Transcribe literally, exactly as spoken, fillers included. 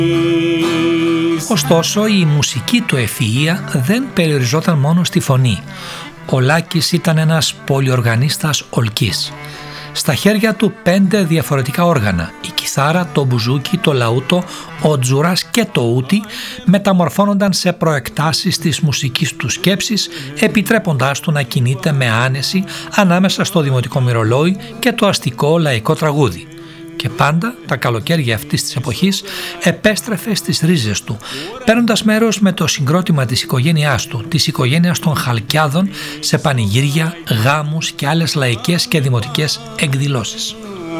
Ωστόσο, η μουσική του ευφυΐα δεν περιοριζόταν μόνο στη φωνή. Ο Λάκης ήταν ένας πολυοργανίστας ολκής. Στα χέρια του πέντε διαφορετικά όργανα, η κιθάρα, το μπουζούκι, το λαούτο, ο τζουράς και το ούτι μεταμορφώνονταν σε προεκτάσεις της μουσικής του σκέψης, επιτρέποντάς του να κινείται με άνεση ανάμεσα στο δημοτικό μυρολόι και το αστικό λαϊκό τραγούδι. Και πάντα τα καλοκαίρια αυτής της εποχής επέστρεφε στις ρίζες του, παίρνοντας μέρος με το συγκρότημα της οικογένειάς του, της οικογένειας των Χαλκιάδων, σε πανηγύρια, γάμους και άλλες λαϊκές και δημοτικές εκδηλώσεις.